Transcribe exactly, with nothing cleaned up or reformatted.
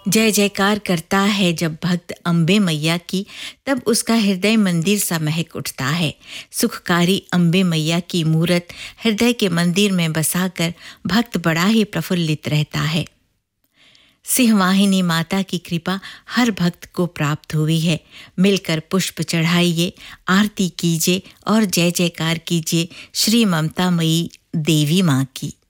जय जयकार करता है जब भक्त अम्बे मैया की, तब उसका हृदय मंदिर सा महक उठता है। सुखकारी अम्बे मैया की मूरत हृदय के मंदिर में बसाकर भक्त बड़ा ही प्रफुल्लित रहता है। सिंहवाहिनी माता की कृपा हर भक्त को प्राप्त हुई है। मिलकर पुष्प चढ़ाइए, आरती कीजिए और जय जयकार कीजिए श्री ममता मयी देवी माँ की।